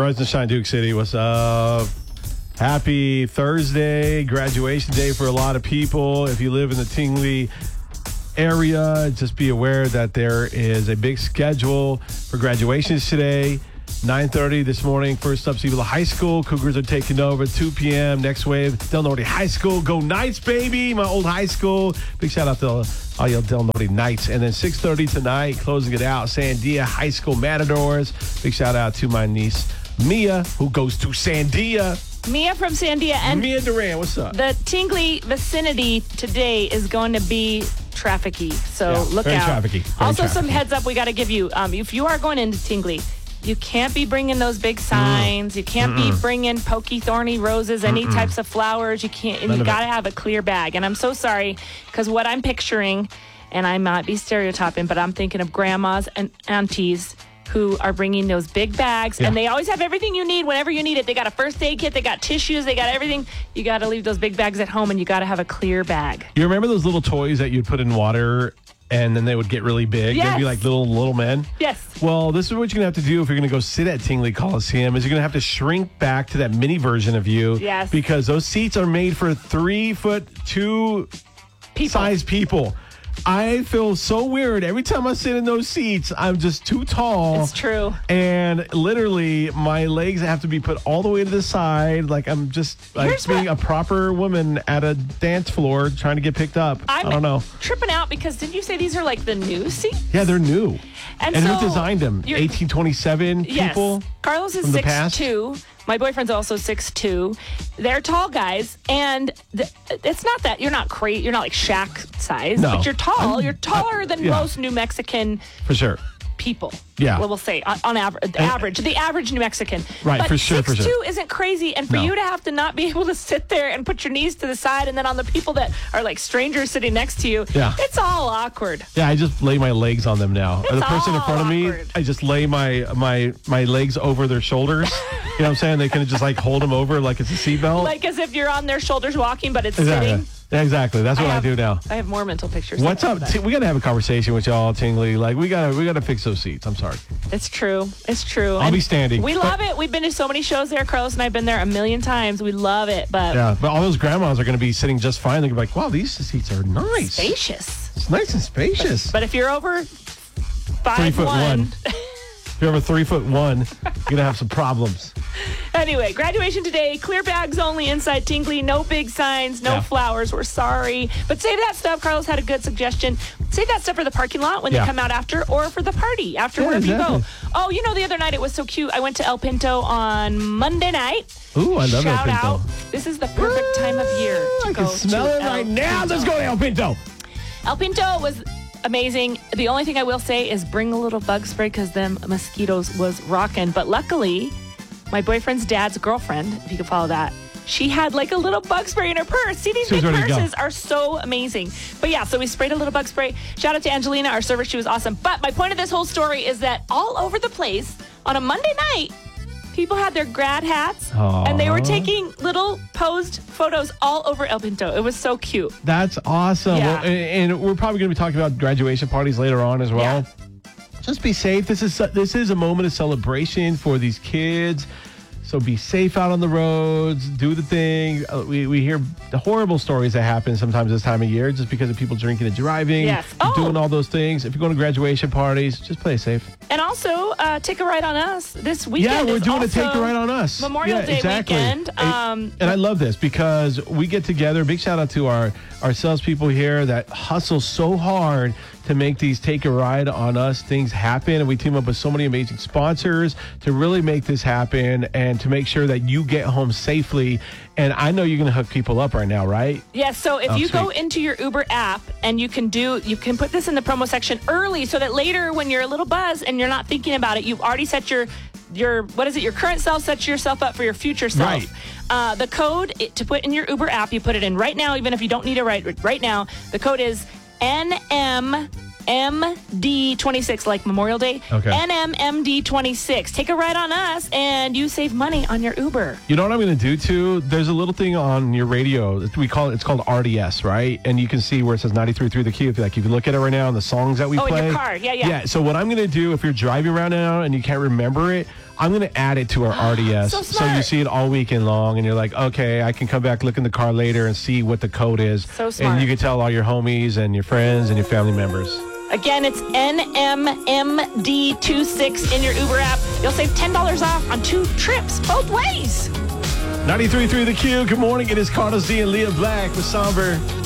Rise and shine, Duke City. What's up? Happy Thursday, graduation day for a lot of people. If you live in the Tingley area, just be aware that there is a big schedule for graduations today. 9:30 this morning, first up, Sevilla High School. Cougars are taking over. 2 p.m. Next wave, Del Norte High School. Go Knights, baby! My old high school. Big shout out to all y'all Del Norte Knights. And then 6:30 tonight, closing it out, Sandia High School Matadors. Big shout out to my niece, Mia, who goes to Sandia. Mia from Sandia. And Mia Duran, what's up? The Tingley vicinity today is going to be trafficky. So look very out. Trafficky. Also, some heads up we got to give you. If you are going into Tingley, you can't be bringing those big signs. You can't be bringing pokey, thorny roses, any types of flowers. You can't. And you got to have a clear bag. And I'm so sorry because what I'm picturing, and I might be stereotyping, but I'm thinking of grandmas and aunties who are bringing those big bags, and they always have everything you need whenever you need it. They got a first aid kit, they got tissues, they got everything. You got to leave those big bags at home, and you got to have a clear bag. You remember those little toys that you'd put in water and then they would get really big? Yes. They'd be like little men? Yes. Well, this is what you're going to have to do if you're going to go sit at Tingley Coliseum is you're going to have to shrink back to that mini version of you. Yes. Because those seats are made for 3'2" size people. I feel so weird. Every time I sit in those seats, I'm just too tall. It's true. And literally, my legs have to be put all the way to the side. Like I'm just like being a proper woman at a dance floor trying to get picked up. I don't know. Tripping out because didn't you say these are like the new seats? Yeah, they're new. And so who designed them? 1827 people? Yes. Carlos is from the past? 6'2". My boyfriend's also 6'2". They're tall guys, and it's not that you're not crazy. You're not like Shaq size, but you're tall. You're taller than most New Mexican for sure people. Yeah, well, we'll say on average, the average New Mexican. Right, but for sure. 6'2" isn't crazy, and for you to have to not be able to sit there and put your knees to the side, and then on the people that are like strangers sitting next to you, it's all awkward. Yeah, I just lay my legs on them now. It's the person in front of me, awkward. I just lay my legs over their shoulders. You know what I'm saying? They can just like hold them over like it's a seatbelt. Like as if you're on their shoulders walking, but it's exactly. sitting. Yeah, exactly. That's what I do now. I have more mental pictures. What's up? We got to have a conversation with y'all, Tingley. Like we got to fix those seats. I'm sorry. It's true. It's true. I'll be standing. We love it. We've been to so many shows there. Carlos and I have been there a million times. We love it. But all those grandmas are going to be sitting just fine. They're going to be like, wow, these seats are nice. Spacious. It's nice and spacious. But if you're over 5'1", if you're over 3'1", you're going to have some problems. Anyway, graduation today. Clear bags only inside Tingley. No big signs. No flowers. We're sorry. But save that stuff. Carlos had a good suggestion. Save that stuff for the parking lot when they come out after, or for the party after wherever you go. Oh, the other night it was so cute. I went to El Pinto on Monday night. Ooh, I love El Pinto. Shout out. This is the perfect time of year to go to El Pinto. I can smell it right now. Let's go to El Pinto. El Pinto was amazing. The only thing I will say is bring a little bug spray because them mosquitoes was rocking. But luckily, my boyfriend's dad's girlfriend, if you could follow that, she had like a little bug spray in her purse. See, these big purses are so amazing. But yeah, so we sprayed a little bug spray. Shout out to Angelina, our server. She was awesome. But my point of this whole story is that all over the place on a Monday night, people had their grad hats and they were taking little posed photos all over El Pinto. It was so cute. That's awesome. Yeah. Well, and we're probably going to be talking about graduation parties later on as well. Yeah. Just be safe. This is a moment of celebration for these kids. So be safe out on the roads. Do the thing. We hear the horrible stories that happen sometimes this time of year just because of people drinking and driving, doing all those things. If you're going to graduation parties, just play safe. And also, Take a Ride on Us this weekend. Yeah, we're doing a Take a Ride on Us. Memorial Day weekend. And I love this because we get together. Big shout out to our salespeople here that hustle so hard to make these Take a Ride on Us things happen. And we team up with so many amazing sponsors to really make this happen and to make sure that you get home safely. And I know you're going to hook people up right now, right? Yeah, so if you go into your Uber app and you can put this in the promo section early so that later when you're a little buzzed and you're not thinking about it, you've already set your current self sets yourself up for your future self. Right. The code to put in your Uber app, you put it in right now, even if you don't need it right now. The code is NM NMMD26, like Memorial Day. Okay. NMMD26. Take a ride on us, and you save money on your Uber. You know what I'm going to do too? There's a little thing on your radio. It's called RDS, right? And you can see where it says 93.3 The Q. If you look at it right now, and the songs that we play. Oh, in your car. Yeah. Yeah. So what I'm going to do, if you're driving around now and you can't remember it, I'm going to add it to our RDS. So So you smart. see it all weekend long, and you're like, okay, I can come back, look in the car later, and see what the code is. So smart. And you can tell all your homies and your friends and your family members. Again, it's NMMD26 in your Uber app. You'll save $10 off on 2 trips, both ways. 93.3 The Q. Good morning. It is Carlos D and Leah Black with Somber.